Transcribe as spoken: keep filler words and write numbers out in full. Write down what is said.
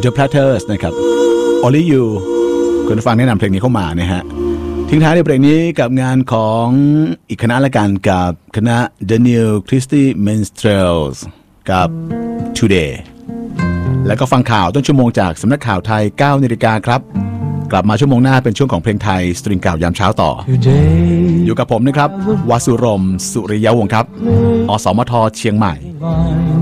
The Platters นะครับ Only You คุณฟังแนะนำเพลงนี้เข้ามานะฮะทิ้งท้ายในเพลงนี้กับงานของอีกคณะละกันกับคณะ The New Christy Minstrels กับ Today แล้วก็ฟังข่าวต้นชั่วโมงจากสำนักข่าวไทย เก้านาฬิกาครับกลับมาชั่วโมงหน้าเป็นช่วงของเพลงไทยสตริงเก่ายามเช้าต่อ Today อยู่กับผมนะครับวสุรมสุริยวงศ์ครับอสมทเชียงใหม่